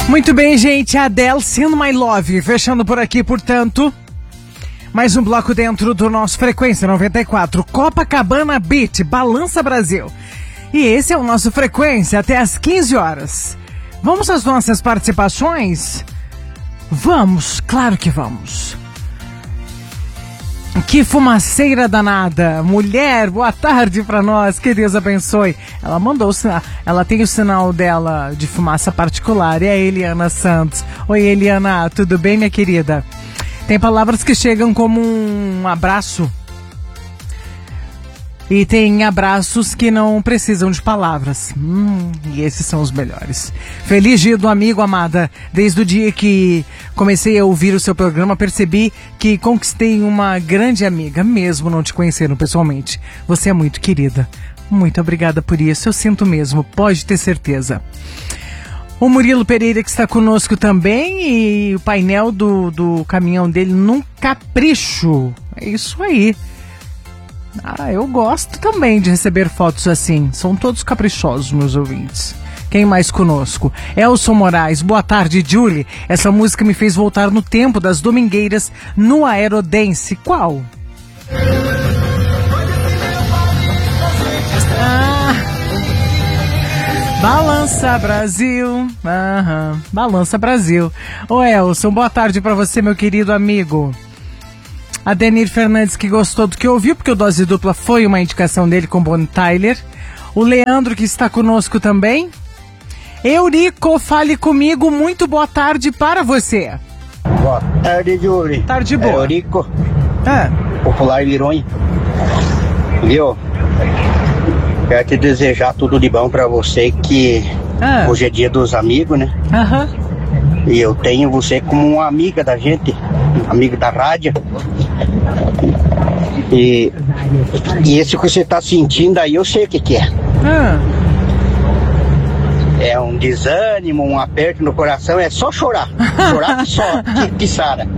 Muito bem, gente, Adele, Send My Love, fechando por aqui, portanto, mais um bloco dentro do nosso Frequência 94, Copacabana Beat, Balança Brasil. E esse é o nosso Frequência até às 15 horas. Vamos às nossas participações? Vamos, claro que vamos. Que fumaceira danada. Mulher, boa tarde pra nós, que Deus abençoe. Ela mandou o sinal, ela tem o sinal dela de fumaça particular, é a Eliana Santos. Oi, Eliana, tudo bem, minha querida? Tem palavras que chegam como um abraço e tem abraços que não precisam de palavras. E esses são os melhores. Feliz dia do amigo, amada. Desde o dia que comecei a ouvir o seu programa, percebi que conquistei uma grande amiga, mesmo não te conhecendo pessoalmente. Você é muito querida. Muito obrigada por isso. Eu sinto mesmo, pode ter certeza. O Murilo Pereira, que está conosco também, e o painel do caminhão dele num capricho. É isso aí. Eu gosto também de receber fotos assim. São todos caprichosos, meus ouvintes. Quem mais conosco? Elson Moraes, boa tarde, Julie. Essa música me fez voltar no tempo das domingueiras no Aerodense. Qual? Balança Brasil. Balança Brasil. Ô Elson, boa tarde pra você, meu querido amigo. A Denir Fernandes, que gostou do que ouviu, porque o Dose Dupla foi uma indicação dele com Bonnie Tyler. O Leandro, que está conosco também. Eurico, fale comigo, muito boa tarde para você. Boa tarde, Júlio. Tarde boa. Eurico, popular Lironha. Viu? Quero te desejar tudo de bom para você, que hoje é dia dos amigos, né? E eu tenho você como uma amiga da gente, amiga da rádio. E esse que você tá sentindo aí, eu sei o que é. É um desânimo, um aperto no coração, é só chorar. Chorar que só, que sara.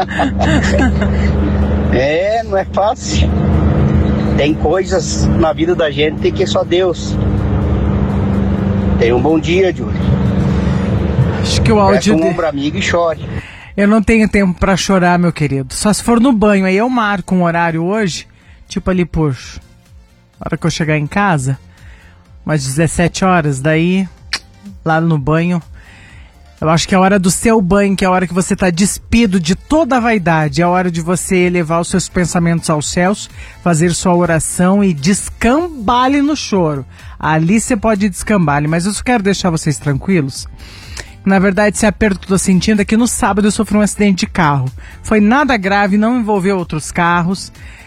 Não é fácil. Tem coisas na vida da gente que só Deus. Tenha um bom dia, Júlio. Acho que o áudio um ombro amigo e chore. Eu não tenho tempo pra chorar, meu querido. Só se for no banho. Aí eu marco um horário hoje, tipo ali por hora que eu chegar em casa, umas 17 horas, daí lá no banho. Eu acho que é a hora do seu banho, que é a hora que você tá despido de toda a vaidade. É a hora de você elevar os seus pensamentos aos céus, fazer sua oração e descambale no choro. Ali você pode descambale, mas eu só quero deixar vocês tranquilos. Na verdade, esse aperto que eu tô sentindo é que no sábado eu sofri um acidente de carro. Foi nada grave, não envolveu outros carros.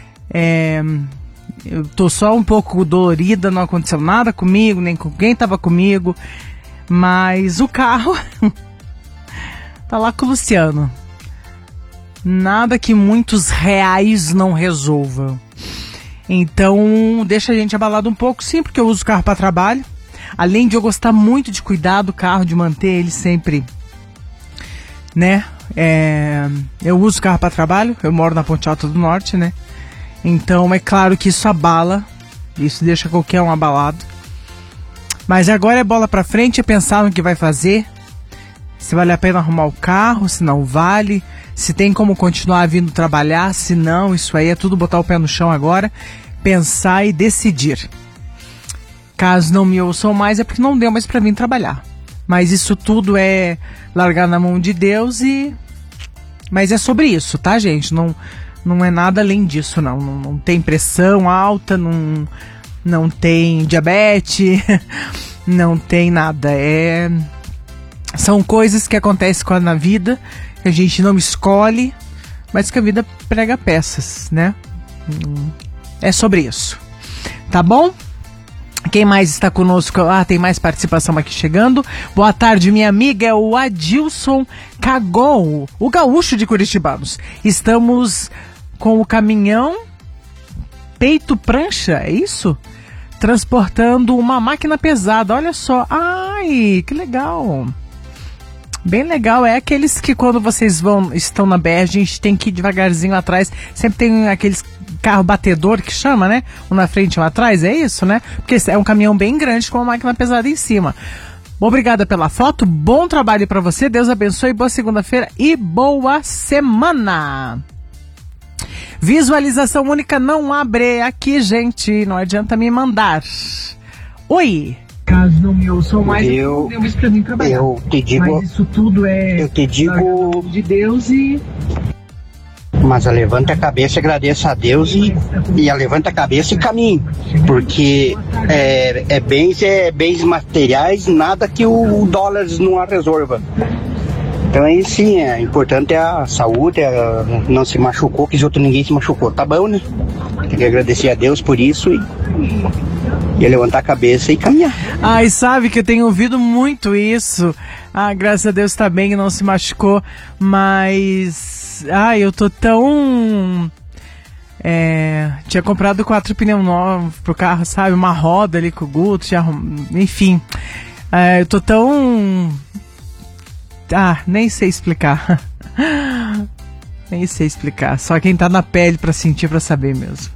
Eu tô só um pouco dolorida, não aconteceu nada comigo, nem com quem tava comigo. Mas o carro tá lá com o Luciano. Nada que muitos reais não resolvam. Então, deixa a gente abalado um pouco, sim, porque eu uso o carro para trabalho. Além de eu gostar muito de cuidar do carro, de manter ele sempre, né? Eu uso o carro para trabalho, eu moro na Ponte Alta do Norte, né? Então é claro que isso abala, isso deixa qualquer um abalado. Mas agora é bola para frente, é pensar no que vai fazer, se vale a pena arrumar o carro, se não vale, se tem como continuar vindo trabalhar, se não, isso aí é tudo botar o pé no chão agora, pensar e decidir. Caso não me ouçam mais, é porque não deu mais pra vir trabalhar. Mas isso tudo é largar na mão de Deus Mas é sobre isso, tá, gente? Não é nada além disso, não. Não tem pressão alta, não tem diabetes, não tem nada. São coisas que acontecem na vida, que a gente não escolhe, mas que a vida prega peças, né? É sobre isso. Tá bom? Quem mais está conosco? Tem mais participação aqui chegando. Boa tarde, minha amiga, é o Adilson Cagol, o gaúcho de Curitibanos. Estamos com o caminhão Peito Prancha, é isso? Transportando uma máquina pesada, olha só. Ai, que legal. Bem legal, é aqueles que quando vocês estão na BR, a gente tem que ir devagarzinho atrás. Sempre tem aqueles carro batedor que chama, né? Um na frente e um atrás, é isso, né? Porque é um caminhão bem grande com uma máquina pesada em cima. Obrigada pela foto, bom trabalho para você, Deus abençoe, boa segunda-feira e boa semana. Visualização única não abre aqui, gente, não adianta me mandar. Oi. Caso não me ouçam mais, eu para mim trabalhar. Eu te digo, mas isso tudo é de Deus e... Mas levanta a cabeça, agradeça a Deus e levanta a cabeça e caminhe. Porque bens materiais, nada que o dólar não resolva. Então aí sim, é importante a saúde, não se machucou, que ninguém se machucou. Tá bom, né? Tem que agradecer a Deus por isso e levantar a cabeça e caminhar. Ai, sabe que eu tenho ouvido muito isso. Ah, graças a Deus tá bem e não se machucou, mas... Ai, eu tô tão... tinha comprado 4 pneus novos pro carro, sabe? Uma roda ali com o Guto, enfim. Eu tô tão... nem sei explicar. Nem sei explicar. Só quem tá na pele pra sentir, pra saber mesmo.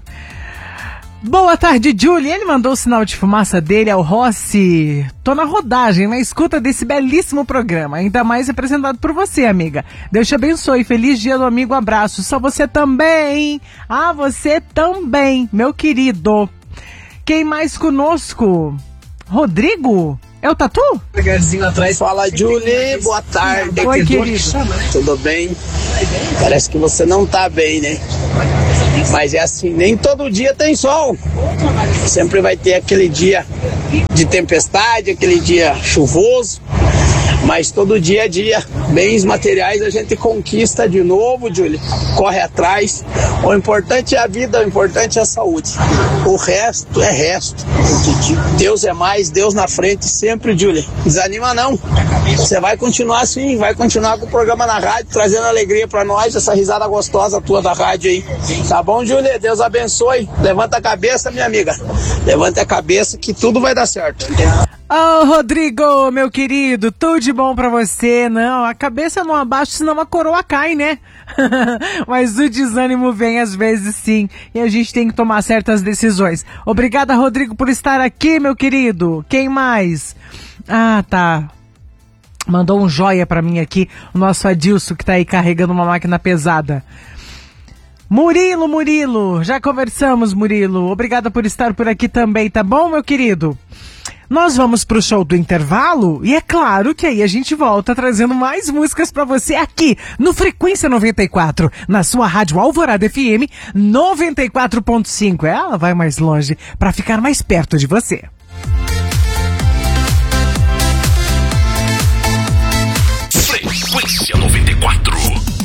Boa tarde, Julie. Ele mandou o sinal de fumaça dele ao Rossi. Tô na rodagem, na escuta desse belíssimo programa. Ainda mais apresentado por você, amiga. Deus te abençoe. Feliz dia do amigo. Abraço. Só você também. Ah, você também, meu querido. Quem mais conosco? Rodrigo? É o Tatu? Fala, Julie, boa tarde. Oi, querido. Tudo bem? Parece que você não tá bem, né? Mas é assim, nem todo dia tem sol. Sempre vai ter aquele dia de tempestade, aquele dia chuvoso. Mas todo dia a dia, bens materiais a gente conquista de novo, Julie. Corre atrás. O importante é a vida, o importante é a saúde. O resto é resto. Deus é mais, Deus na frente sempre, Julie. Desanima não. Você vai continuar assim, vai continuar com o programa na rádio, trazendo alegria pra nós, essa risada gostosa tua da rádio aí. Tá bom, Julie? Deus abençoe. Levanta a cabeça, minha amiga. Levanta a cabeça que tudo vai dar certo. Oh, Rodrigo, meu querido, tudo de bom pra você. Não, a cabeça não abaixa, senão a coroa cai, né? Mas o desânimo vem às vezes sim, e a gente tem que tomar certas decisões. Obrigada, Rodrigo, por estar aqui, meu querido. Quem mais? Ah, tá. Mandou um joia pra mim aqui, o nosso Adilson, que tá aí carregando uma máquina pesada. Murilo, já conversamos, Murilo. Obrigada por estar por aqui também, tá bom, meu querido? Nós vamos pro show do intervalo e é claro que aí a gente volta trazendo mais músicas pra você aqui no Frequência 94, na sua rádio Alvorada FM 94.5. Ela vai mais longe pra ficar mais perto de você. Frequência 94.